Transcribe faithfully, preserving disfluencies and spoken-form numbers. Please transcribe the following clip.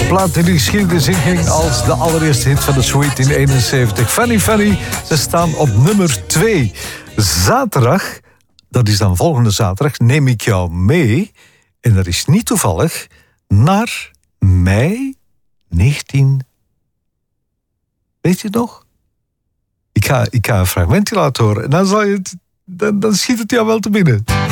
plaat die de geschiedenis inging als de allereerste hit van de Sweet in eenenzeventig. Funny Funny, ze staan op nummer twee. Zaterdag, dat is dan volgende zaterdag, neem ik jou mee, en dat is niet toevallig, naar mei negentien... Weet je het nog? Ik ga, ik ga een fragmentje laten horen en dan, zal je het, dan, dan schiet het jou wel te binnen.